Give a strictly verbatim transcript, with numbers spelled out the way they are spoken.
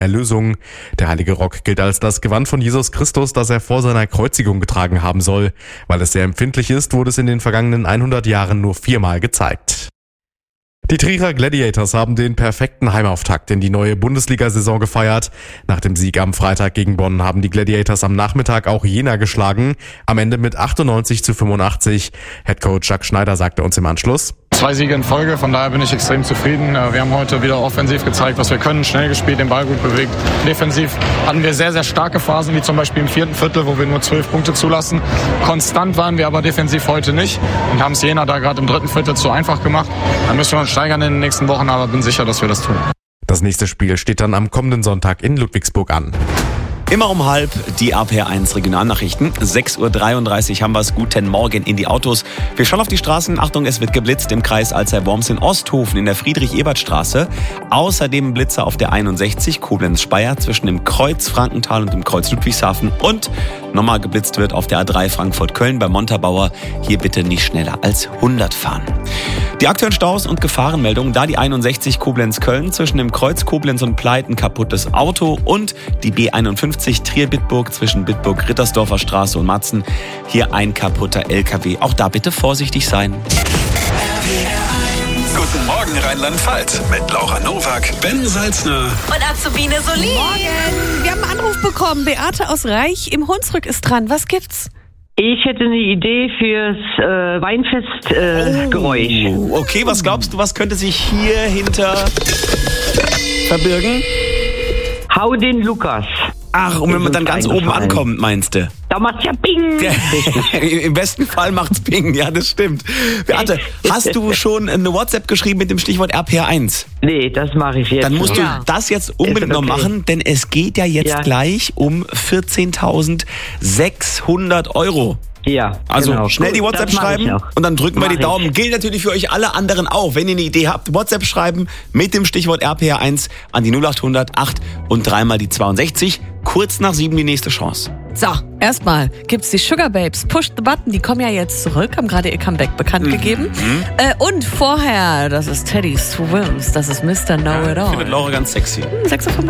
Erlösung. Der heilige Rock gilt als das Gewand von Jesus Christus, das er vor seiner Kreuzigung getragen haben soll. Weil es sehr empfindlich ist, wurde es in den vergangenen hundert Jahren nur viermal gezeigt. Die Trierer Gladiators haben den perfekten Heimauftakt in die neue Bundesliga-Saison gefeiert. Nach dem Sieg am Freitag gegen Bonn haben die Gladiators am Nachmittag auch Jena geschlagen. Am Ende mit achtundneunzig zu fünfundachtzig. Headcoach Jacques Schneider sagte uns im Anschluss: Zwei Siege in Folge, von daher bin ich extrem zufrieden. Wir haben heute wieder offensiv gezeigt, was wir können, schnell gespielt, den Ball gut bewegt. Defensiv hatten wir sehr, sehr starke Phasen, wie zum Beispiel im vierten Viertel, wo wir nur zwölf Punkte zulassen. Konstant waren wir aber defensiv heute nicht und haben es Jena da gerade im dritten Viertel zu einfach gemacht. Da müssen wir uns steigern in den nächsten Wochen, aber bin sicher, dass wir das tun. Das nächste Spiel steht dann am kommenden Sonntag in Ludwigsburg an. Immer um halb die R P R eins Regionalnachrichten. sechs Uhr dreiunddreißig haben wir es. Guten Morgen in die Autos. Wir schauen auf die Straßen. Achtung, es wird geblitzt im Kreis Alzey-Worms in Osthofen in der Friedrich-Ebert-Straße. Außerdem Blitzer auf der einundsechzig Koblenz-Speyer zwischen dem Kreuz Frankenthal und dem Kreuz Ludwigshafen. Und nochmal geblitzt wird auf der A drei Frankfurt-Köln bei Montabaur. Hier bitte nicht schneller als hundert fahren. Die aktuellen Staus und Gefahrenmeldungen, da die einundsechzig Koblenz-Köln zwischen dem Kreuz Koblenz und Pleit ein kaputtes Auto und die B einundfünfzig Trier-Bitburg zwischen Bitburg-Rittersdorfer Straße und Matzen. Hier ein kaputter L K W. Auch da bitte vorsichtig sein. Guten Morgen Rheinland-Pfalz mit Laura Nowak, Ben Salzner und Azubine Solin. Morgen. Wir haben einen Anruf bekommen. Beate aus Reich im Hunsrück ist dran. Was gibt's? Ich hätte eine Idee fürs äh, Weinfestgeräusch. Äh, oh, okay, was glaubst du, was könnte sich hier hinter verbirgen? Hau den Lukas. Ach, und wenn man dann ganz oben ankommt, meinst du? Da macht's ja Ping. Im besten Fall macht's Ping, ja, das stimmt. Beate, hast du schon eine WhatsApp geschrieben mit dem Stichwort R P R eins? Nee, das mache ich jetzt. Dann musst ja. du das jetzt unbedingt okay. noch machen, denn es geht ja jetzt ja. gleich um vierzehntausendsechshundert Euro. Ja, also genau. schnell die WhatsApp schreiben und dann drücken wir die Daumen. Ich. Gilt natürlich für euch alle anderen auch. Wenn ihr eine Idee habt, WhatsApp schreiben mit dem Stichwort R P R eins an die null acht hundert acht und dreimal die zweiundsechzig. Kurz nach sieben die nächste Chance. So, erstmal gibt's die Sugar Babes. Push the Button, die kommen ja jetzt zurück, haben gerade ihr Comeback bekannt mhm. gegeben. Mhm. Äh, und vorher, das ist Teddy Swims, das ist Mister Know It All. Findet Laura ganz sexy. sechs Uhr